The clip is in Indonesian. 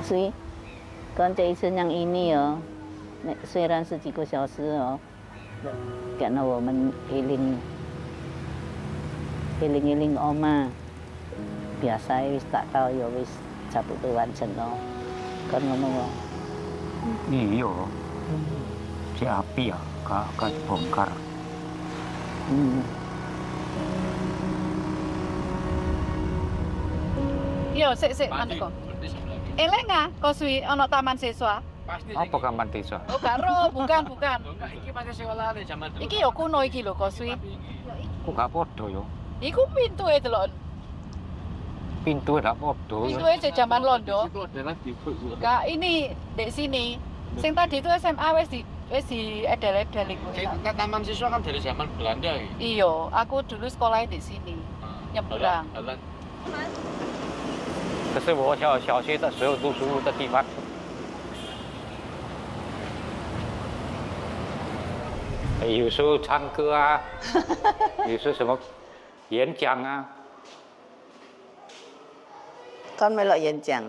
所以，跟这一次像ini哦，那虽然是几个小时哦，karena我们iling oma biasa wis tak tahu ya wis cabut wanjen no. Kan ngomong oh. Iya. Si api ya, gak bongkar. Iya, sik mana kok. Eleng ah, kok suwi ana taman siswa. Pasti. Apa kaman desa? Oh, karo, bukan. Enggak, iki masih sekolah nih zaman dulu. Iki yo kuno iki lho, kok suwi. Kok gak podo yo? Iku pintuke delok. Pintu gak podo. Pintuke sejak zaman Londo. Itu adalah di Kak, ini di sini. Sing tadi itu SMA wis di edel-edel iku. Taman siswa kan dari zaman Belanda ya. Iya, aku dulu sekolahnya di sini. Nyebrang. 这是我小学的时候读书的地方。有时候唱歌啊，有时候什么演讲啊。 Con melok yen jang.